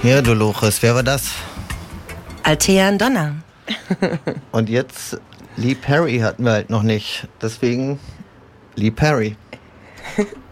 Ja, Dolores, wer war das? Althea Donner. Und jetzt Lee Perry hatten wir halt noch nicht. Deswegen Lee Perry.